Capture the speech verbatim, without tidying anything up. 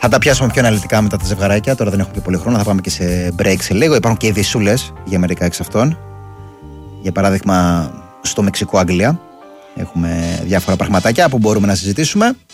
Θα τα πιάσουμε πιο αναλυτικά μετά τα ζευγαράκια. Τώρα δεν έχουμε και πολύ χρόνο. Θα πάμε και σε break σε λίγο. Υπάρχουν και ειδισούλες για μερικά εξ αυτών. Για παράδειγμα, στο Μεξικό, Αγγλία. Έχουμε διάφορα πραγματάκια που μπορούμε να συζητήσουμε.